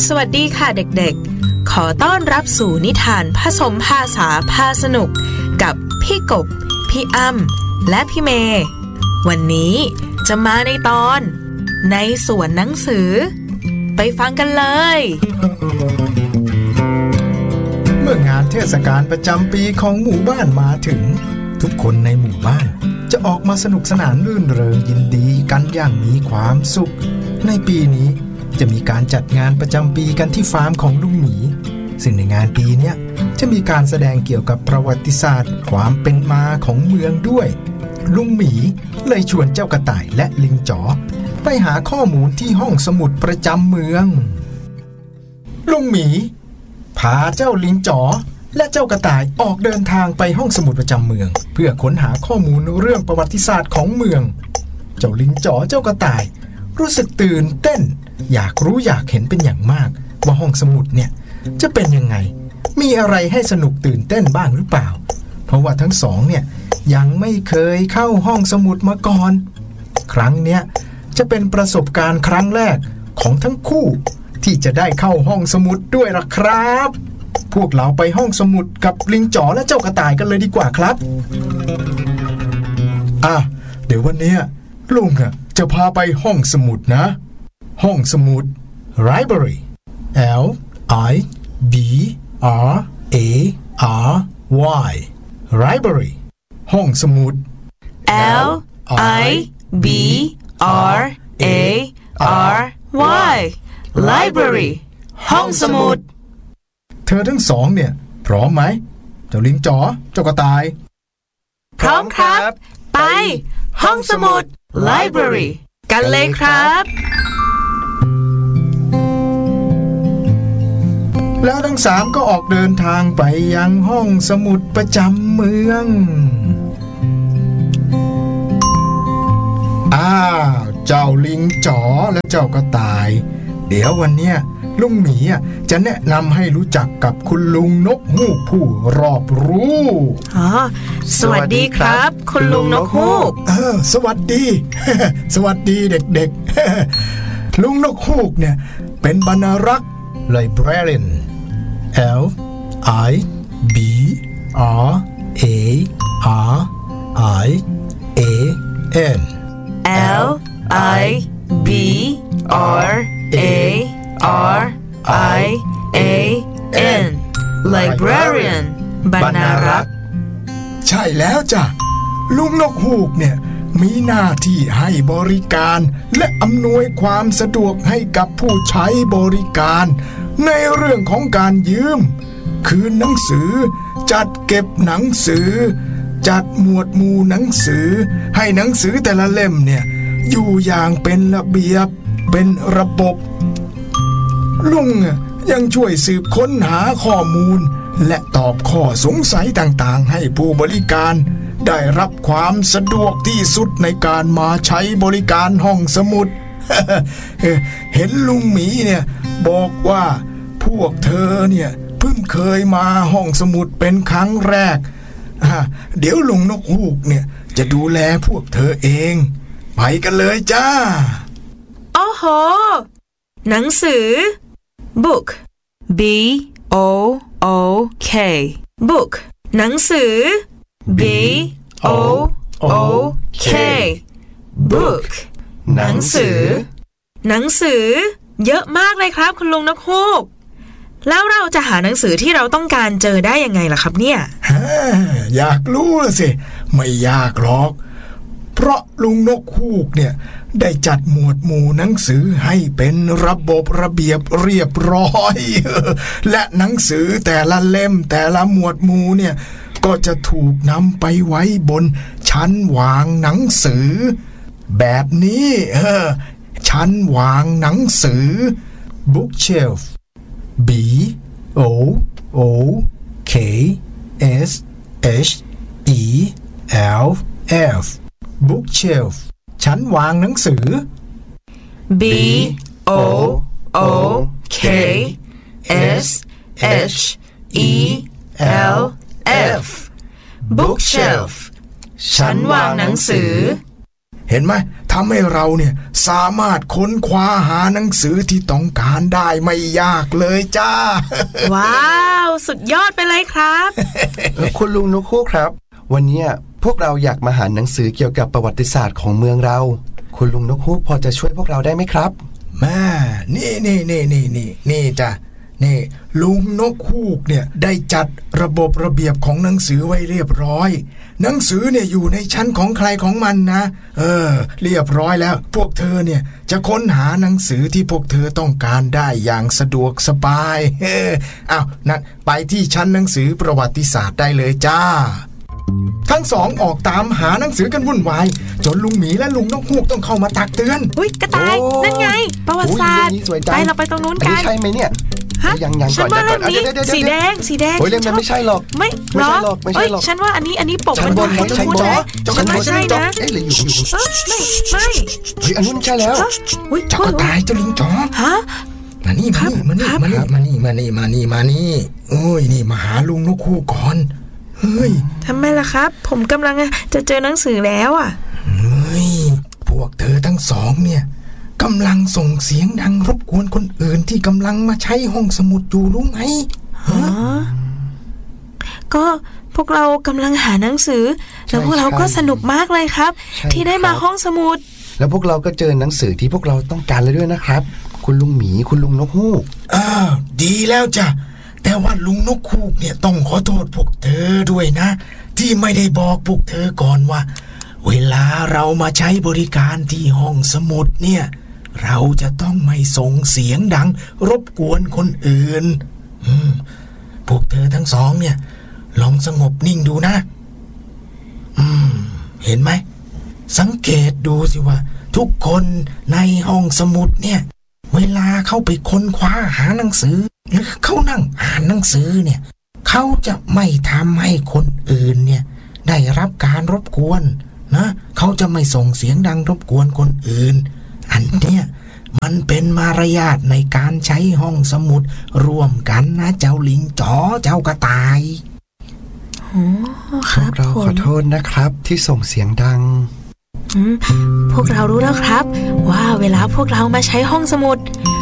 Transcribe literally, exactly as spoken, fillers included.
สวัสดีค่ะเด็กๆขอต้อนรับสู่นิทานผสมภาษาพาสนุกกับพี่กบพี่อ้ำและพี่เมย์วันนี้จะมาในตอนในสวนหนังสือไปฟังกันเลยเมื่องานเทศกาลประจำปีของหมู่บ้านมาถึงทุกคนในหมู่บ้านจะออกมาสนุกสนานรื่นเริงยินดีกันอย่างมีความสุขในปีนี้จะมีการจัดงานประจำปีกันที่ฟาร์มของลุงหมีซึ่งในงานปีนี้จะมีการแสดงเกี่ยวกับประวัติศาสตร์ความเป็นมาของเมืองด้วยลุงหมีเลยชวนเจ้ากระต่ายและลิงจ๋อไปหาข้อมูลที่ห้องสมุดประจำเมืองลุงหมีพาเจ้าลิงจ๋อและเจ้ากระต่ายออกเดินทางไปห้องสมุดประจำเมืองเพื่อค้นหาข้อมูลเรื่องประวัติศาสตร์ของเมืองเจ้าลิงจ๋อเจ้ากระต่ายรู้สึกตื่นเต้นอยากรู้อยากเห็นเป็นอย่างมากว่าห้องสมุดเนี่ยจะเป็นยังไงมีอะไรให้สนุกตื่นเต้นบ้างหรือเปล่าเพราะว่าทั้งสองเนี่ยยังไม่เคยเข้าห้องสมุดมาก่อนครั้งเนี้ยจะเป็นประสบการณ์ครั้งแรกของทั้งคู่ที่จะได้เข้าห้องสมุดด้วยล่ะครับพวกเราไปห้องสมุดกับลิงจ๋อและเจ้ากระต่ายกันเลยดีกว่าครับอ่ะเดี๋ยววันนี้ลุงอ่ะจะพาไปห้องสมุดนะห้องสมุด library L I B R A R Y library ห้องสมุด L I B R A R Y library ห้องสมุดเธอทั้งสองเนี่ยพร้อมไหมเจ้าลิงจ๋อเจ้ากระต่ายพร้อมครับไปห้องสมุด library กันเลยครับแล้วทั้งสามก็ออกเดินทางไปยังห้องสมุดประจำเมืองอ้าวเจ้าลิงจ๋อและเจ้ากระต่ายเดี๋ยววันเนี้ยลุงหมีจะแนะนำให้รู้จักกับคุณลุงนกฮูกผู้รอบรู้อ๋อสวัสดีครับคุณลุงนกฮูกเออสวัสดี สวัสดีเด็กๆ ลุงนกฮูกเนี่ยเป็นบรรณารักษ์ librarian L I B R A R I A N L I B R A R I A N librarian บรรณารักษ์ใช่แล้วจ้ะลุงนกฮูกเนี่ยมีหน้าที่ให้บริการและอำนวยความสะดวกให้กับผู้ใช้บริการในเรื่องของการยืมคืนหนังสือจัดเก็บหนังสือจัดหมวดหมู่หนังสือให้หนังสือแต่ละเล่มเนี่ยอยู่อย่างเป็นระเบียบเป็นระบบลุงยังช่วยสืบค้นหาข้อมูลและตอบข้อสงสัยต่างๆให้ผู้บริการได้รับความสะดวกที่สุดในการมาใช้บริการห้องสมุด เห็นลุงหมีเนี่ยบอกว่าพวกเธอเนี่ยเพิ่งเคยมาห้องสมุดเป็นครั้งแรกเดี๋ยวลุงนกฮูกเนี่ยจะดูแลพวกเธอเองไปกันเลยจ้าโอ้โหหนังสือ book B O O K book หนังสือ B O O K book หนังสือหนังสือเยอะมากเลยครับคุณลุงนกฮูกแล้วเราจะหาหนังสือที่เราต้องการเจอได้ยังไงล่ะครับเนี่ยอยากรู้ล่ะสิไม่ยากหรอกเพราะลุงนกฮูกเนี่ยได้จัดหมวดหมู่หนังสือให้เป็นระบบระเบียบเรียบร้อยและหนังสือแต่ละเล่มแต่ละหมวดหมู่เนี่ยก็จะถูกนำไปไว้บนชั้นวางหนังสือแบบนี้เออชั้นวางหนังสือ bookshelf B O O K S H E L F bookshelf ชั้นวางหนังสือ B O O K S H E L F bookshelf ชั้นวางหนังสือเห็นไหมทำให้เราเนี่ยสามารถค้นคว้าหาหนังสือที่ต้องการได้ไม่ยากเลยจ้าว้าวสุดยอดไปเลยครับแล้วคุณลุงนกฮูกครับวันนี้พวกเราอยากมาหาหนังสือเกี่ยวกับประวัติศาสตร์ของเมืองเราคุณลุงนกฮูกพอจะช่วยพวกเราได้ไหมครับแม่นี่นี่นี่นี่นี่นี่จ้ะนี่ลุงนกฮูกเนี่ยได้จัดระบบระเบียบของหนังสือไว้เรียบร้อยหนังสือเนี่ยอยู่ในชั้นของใครของมันนะเออเรียบร้อยแล้วพวกเธอเนี่ยจะค้นหาหนังสือที่พวกเธอต้องการได้อย่างสะดวกสบายเอออ้าวนั่นไปที่ชั้นหนังสือประวัติศาสตร์ได้เลยจ้าทั้งสองออกตามหาหนังสือกันวุ่นวายจนลุงหมีและลุงนกฮูกต้องเข้ามาตักเตือนอุ้ยกระต่ายนั่นไงประวัติศาสตร์ไปเราไปตรงนู้นกันใช่ไหมเนี่ยยังยังก่อนฉันว่าเล่มนี้สีแดงสีแดงโอ้ยเล่มนั้นไม่ใช่หรอกไม่ไม่ใช่หรอกไม่ใช่หรอกฉันว่าอันนี้อันนี้ปกมันดูคุ้นๆนะฉันไม่ใช่นะเอ๊ะหรืออยู่อยู่ไม่ไม่เฮ้ยอันนู้นใช่แล้วเจ้าก็ตายเจ้าลิงจ๋อฮะมานี่มานี่มานี่มานี่มานี่มานี่มานี่โอ้ยนี่มาหาลุงนกฮูกก่อนเฮ้ยทำไมล่ะครับผมกำลังจะเจอหนังสือแล้วอ่ะเฮ้ยพวกเธอทั้งสองเนี่ยกำลังส่งเสียงดังรบกวนคนอื่นที่กำลังมาใช้ห้องสมุดอยู่รู้ไหมฮะก็พวกเรากำลังหาหนังสือแล้วพวกเราก็สนุกมากเลยครับที่ได้มาห้องสมุดแล้วพวกเราก็เจอหนังสือที่พวกเราต้องการเลยด้วยนะครับคุณลุงหมีคุณลุงนกฮูกอ้าวดีแล้วจ้ะแต่ว่าลุงนกฮูกเนี่ยต้องขอโทษพวกเธอด้วยนะที่ไม่ได้บอกพวกเธอก่อนว่าเวลาเรามาใช้บริการที่ห้องสมุดเนี่ยเราจะต้องไม่ส่งเสียงดังรบกวนคนอื่นอืมพวกเธอทั้งสองเนี่ยลองสงบนิ่งดูนะอืมเห็นไหมสังเกตดูสิว่าทุกคนในห้องสมุดเนี่ยเวลาเข้าไปค้นคว้าหาหนังสือหรือเขานั่งอ่านหนังสือเนี่ยเขาจะไม่ทำให้คนอื่นเนี่ยได้รับการรบกวนนะเขาจะไม่ส่งเสียงดังรบกวนคนอื่นอันเนี้ยมันเป็นมารยาทในการใช้ห้องสมุดร่วมกันนะเจ้าลิงจ๋อเจ้ากระต่ายพวกเราขอโทษนะครับที่ส่งเสียงดังพวกเรารู้แล้วครับว่าเวลาพวกเรามาใช้ห้องสมุด